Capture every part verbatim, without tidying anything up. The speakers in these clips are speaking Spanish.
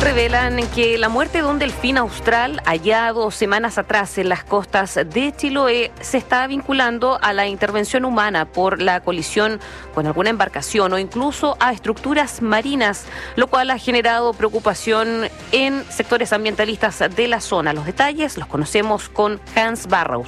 Revelan que la muerte de un delfín austral hallado semanas atrás en las costas de Chiloé se está vinculando a la intervención humana por la colisión con alguna embarcación o incluso a estructuras marinas, lo cual ha generado preocupación en sectores ambientalistas de la zona. Los detalles los conocemos con Hans Barrows.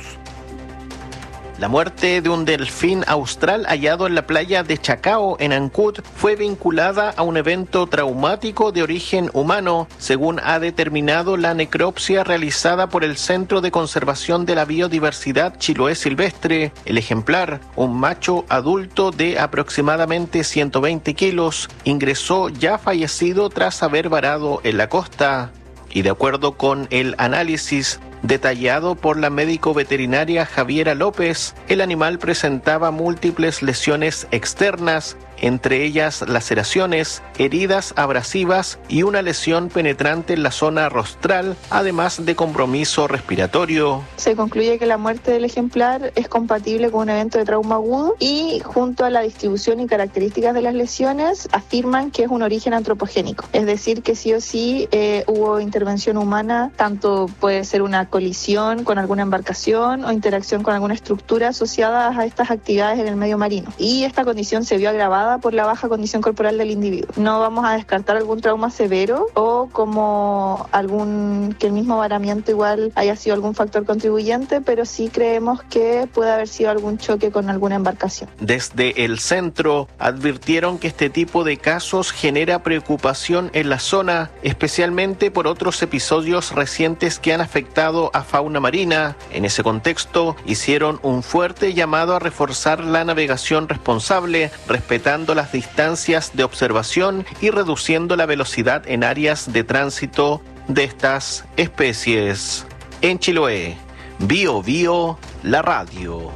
La muerte de un delfín austral hallado en la playa de Chacao, en Ancud, fue vinculada a un evento traumático de origen humano, según ha determinado la necropsia realizada por el Centro de Conservación de la Biodiversidad Chiloé Silvestre. El ejemplar, un macho adulto de aproximadamente ciento veinte kilos, ingresó ya fallecido tras haber varado en la costa. Y de acuerdo con el análisis detallado por la médico veterinaria Javiera López, el animal presentaba múltiples lesiones externas, entre ellas laceraciones, heridas abrasivas y una lesión penetrante en la zona rostral, además de compromiso respiratorio. Se concluye que la muerte del ejemplar es compatible con un evento de trauma agudo y, junto a la distribución y características de las lesiones, afirman que es un origen antropogénico. Es decir, que sí o sí eh, hubo intervención humana, tanto puede ser una colisión con alguna embarcación o interacción con alguna estructura asociada a estas actividades en el medio marino. Y esta condición se vio agravada por la baja condición corporal del individuo. No vamos a descartar algún trauma severo o como algún que el mismo varamiento igual haya sido algún factor contribuyente, pero sí creemos que puede haber sido algún choque con alguna embarcación. Desde el centro advirtieron que este tipo de casos genera preocupación en la zona, especialmente por otros episodios recientes que han afectado a fauna marina. En ese contexto, hicieron un fuerte llamado a reforzar la navegación responsable, respetando las distancias de observación y reduciendo la velocidad en áreas de tránsito de estas especies. En Chiloé, Bio Bio, la radio.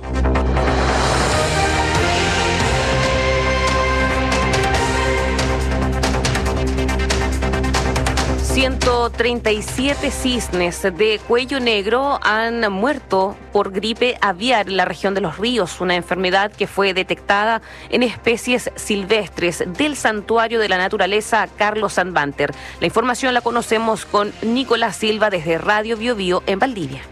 ciento treinta y siete cisnes de cuello negro han muerto por gripe aviar en la región de Los Ríos, una enfermedad que fue detectada en especies silvestres del Santuario de la Naturaleza Carlos Sandbanter. La información la conocemos con Nicolás Silva desde Radio Bio Bio en Valdivia.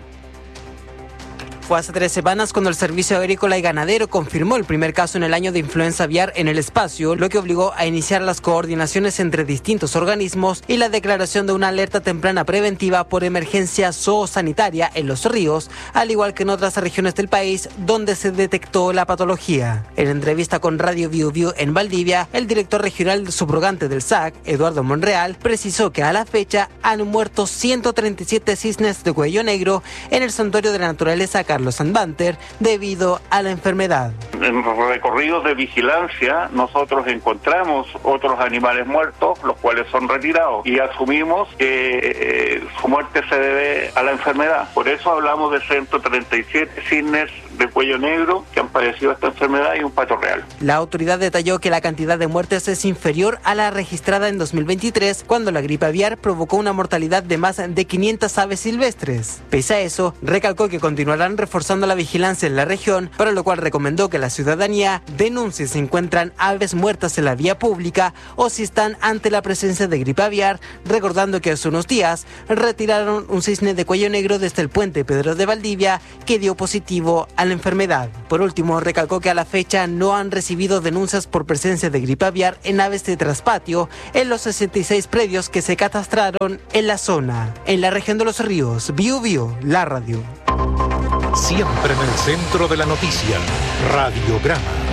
Fue hace tres semanas cuando el Servicio Agrícola y Ganadero confirmó el primer caso en el año de influenza aviar en el espacio, lo que obligó a iniciar las coordinaciones entre distintos organismos y la declaración de una alerta temprana preventiva por emergencia zoosanitaria en Los Ríos, al igual que en otras regiones del país donde se detectó la patología. En entrevista con Radio Bio Bio en Valdivia, el director regional subrogante del S A C, Eduardo Monreal, precisó que a la fecha han muerto ciento treinta y siete cisnes de cuello negro en el Santuario de la Naturaleza Carlos Sandbanter debido a la enfermedad. En recorridos de vigilancia nosotros encontramos otros animales muertos, los cuales son retirados, y asumimos que eh, su muerte se debe a la enfermedad. Por eso hablamos de ciento treinta y siete cisnes de cuello negro que han padecido esta enfermedad y un pato real. La autoridad detalló que la cantidad de muertes es inferior a la registrada en dos mil veintitrés, cuando la gripe aviar provocó una mortalidad de más de quinientas aves silvestres. Pese a eso, recalcó que continuarán reforzando la vigilancia en la región, para lo cual recomendó que la ciudadanía denuncie si encuentran aves muertas en la vía pública o si están ante la presencia de gripe aviar, recordando que hace unos días retiraron un cisne de cuello negro desde el puente Pedro de Valdivia que dio positivo a la enfermedad. Por último, recalcó que a la fecha no han recibido denuncias por presencia de gripe aviar en aves de traspatio en los sesenta y seis predios que se catastraron en la zona. En la región de Los Ríos, Bio Bio, la radio. Siempre en el centro de la noticia, Radiograma.